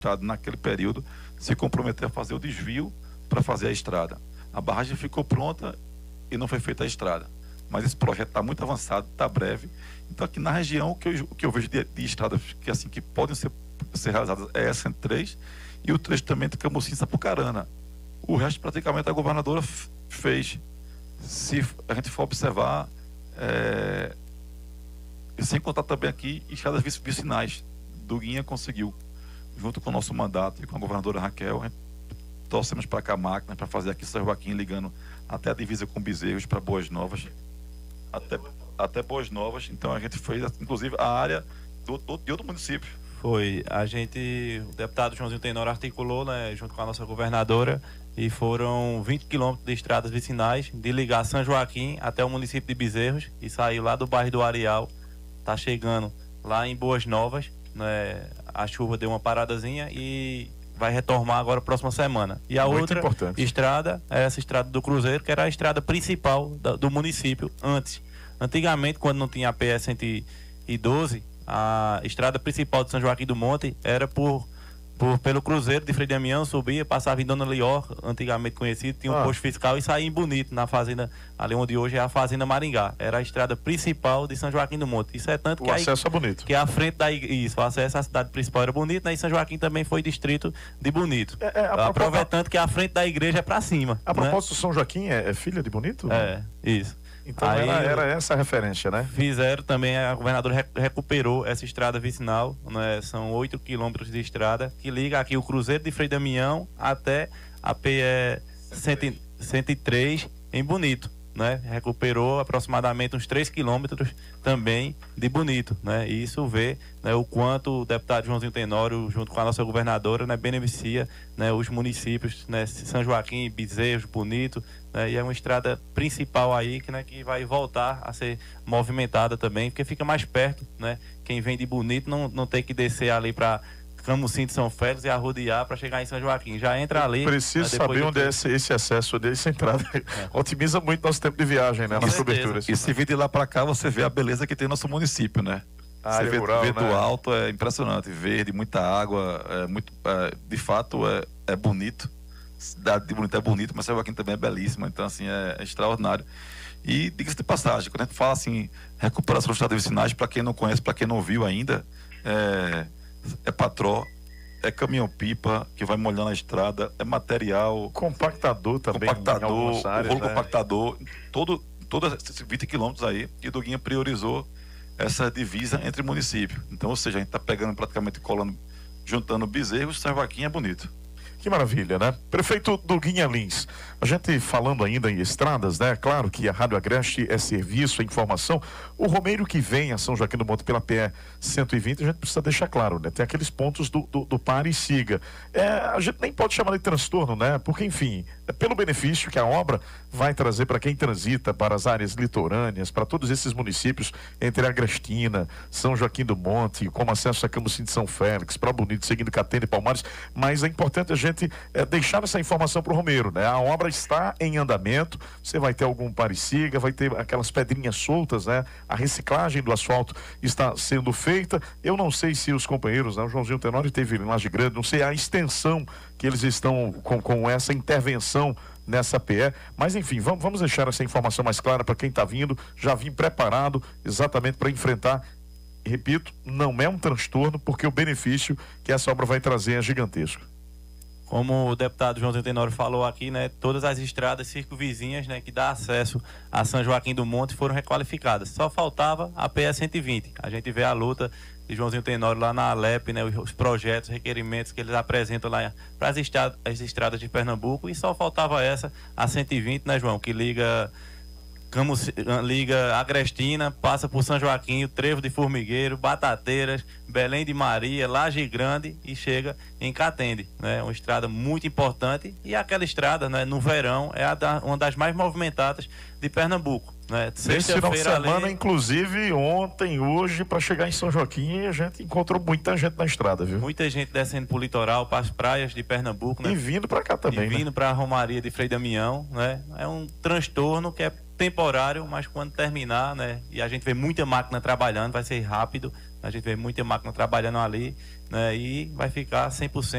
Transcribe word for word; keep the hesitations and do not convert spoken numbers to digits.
Estado, naquele período, se comprometeu a fazer o desvio para fazer a estrada. A barragem ficou pronta e não foi feita a estrada. Mas esse projeto está muito avançado, está breve. Então, aqui na região, o que eu, o que eu vejo de, de estradas que, assim, que podem ser, ser realizadas é essa cento e três e o trecho também de Camocim-Sapucarana. O resto, praticamente, a governadora fez. Se a gente for observar, é, e sem contar também aqui, estradas vicinais. Duguinha conseguiu, junto com o nosso mandato e com a governadora Raquel, a gente torcemos para cá a máquina para fazer aqui São Joaquim, ligando até a divisa com Bezerros para Boas Novas, até, até Boas Novas. Então a gente fez, inclusive, a área do, do, de outro município. Foi, a gente, o deputado Joãozinho Tenório articulou, né, junto com a nossa governadora, e foram vinte quilômetros de estradas vicinais, de ligar São Joaquim até o município de Bezerros, e saiu lá do bairro do Areal, tá chegando lá em Boas Novas, né, a chuva deu uma paradazinha e vai retomar agora próxima semana. E a Muito outra importante. estrada é essa estrada do Cruzeiro, que era a estrada principal da, do município antes. Antigamente, quando não tinha a P S cento e doze, a estrada principal de São Joaquim do Monte era por, por pelo Cruzeiro de Frei Damião, subia, passava em Dona Lior, antigamente conhecido, tinha um Ah. posto fiscal e saía em Bonito, na fazenda, ali onde hoje é a Fazenda Maringá. Era a estrada principal de São Joaquim do Monte. Isso é tanto O que aí, acesso é bonito. que a frente da igreja, isso, o acesso à cidade principal era Bonito, né? E São Joaquim também foi distrito de Bonito. É, é, a propó- Aproveitando que a frente da igreja é pra cima. A né? propósito, São Joaquim é, é filha de Bonito? É, isso. Então Aí, era, era essa a referência, né? Fizeram também, a governadora rec- recuperou essa estrada vicinal, né? São oito quilômetros de estrada que liga aqui o Cruzeiro de Frei Damião até a P E cento e três em Bonito, né? Recuperou aproximadamente uns três quilômetros também de Bonito, né? E isso vê, né, o quanto o deputado Joãozinho Tenório, junto com a nossa governadora, né, beneficia, né, os municípios, né, São Joaquim, Bezerros, Bonito, né, e é uma estrada principal aí que, né, que vai voltar a ser movimentada também, porque fica mais perto, né? Quem vem de Bonito não, não tem que descer ali para Camocim de São Félix e arrodear para chegar em São Joaquim. Já entra ali. Preciso né, depois saber do- onde é esse, esse acesso, onde é essa entrada. Otimiza muito nosso tempo de viagem, né? Com Nas certeza. coberturas. E se vir de lá para cá, você vê a beleza que tem nosso município, né? A Você área vê, rural, vê né? do alto, é impressionante. Verde, muita água, é muito, é, de fato é, é bonito. Cidade de Bonito é bonito, mas São Joaquim também é belíssima. Então, assim, é, é extraordinário. E diga-se de passagem, quando a gente fala assim, recuperação dos estradas vicinais, para quem não conhece, para quem não viu ainda, é, é patró, é caminhão-pipa que vai molhando a estrada, é material, Compactador também. em compactador, algumas o áreas, rolo né? compactador, todo, todos esses vinte quilômetros aí, e Duguinha priorizou essa divisa entre municípios. Então, ou seja, a gente está pegando praticamente, colando, juntando Bezerros, São Joaquim é bonito. Que maravilha, né? Prefeito Duguinha Lins, a gente falando ainda em estradas, né? Claro que a Rádio Agreste é serviço, é informação. O romeiro que vem a São Joaquim do Monte pela P E cento e vinte, a gente precisa deixar claro, né? Tem aqueles pontos do, do, do pare e siga. É, a gente nem pode chamar de transtorno, né? Porque, enfim, é pelo benefício que a obra vai trazer para quem transita para as áreas litorâneas, para todos esses municípios, entre Agrestina, São Joaquim do Monte, como acesso a Camocim de São Félix, para Bonito, seguindo Catene e Palmares. Mas é importante a gente é, deixar essa informação para o romeiro, né? A obra está em andamento, você vai ter algum pare-siga, vai ter aquelas pedrinhas soltas, né? A reciclagem do asfalto está sendo feita. Eu não sei se os companheiros, né? O Joãozinho Tenório teve em Laje Grande, não sei a extensão que eles estão com, com essa intervenção nessa P E, mas enfim, vamos, vamos deixar essa informação mais clara para quem está vindo, já vim preparado exatamente para enfrentar. Repito, não é um transtorno, porque o benefício que essa obra vai trazer é gigantesco. Como o deputado Joãozinho Tenório falou aqui, né, todas as estradas circunvizinhas, né, que dá acesso a São Joaquim do Monte foram requalificadas. Só faltava a P E cento e vinte. A gente vê a luta de Joãozinho Tenório lá na Alep, né, os projetos, requerimentos que eles apresentam lá para as estradas, as estradas de Pernambuco, e só faltava essa, a cento e vinte, né, João, que liga Camuci- liga Agrestina, passa por São Joaquim, o Trevo de Formigueiro, Batateiras, Belém de Maria, Laje Grande e chega em Catende, né? Uma estrada muito importante, e aquela estrada, né, no verão é a da, uma das mais movimentadas de Pernambuco, né? Nesse final de semana, ali, inclusive ontem, hoje, para chegar em São Joaquim, a gente encontrou muita gente na estrada, viu? muita gente descendo pro litoral, para as praias de Pernambuco, né? E vindo para cá também, e vindo né? para a Romaria de Frei Damião, né? É um transtorno que é temporário, mas quando terminar, né? E a gente vê muita máquina trabalhando, vai ser rápido. A gente vê muita máquina trabalhando ali né, e vai ficar cem por cento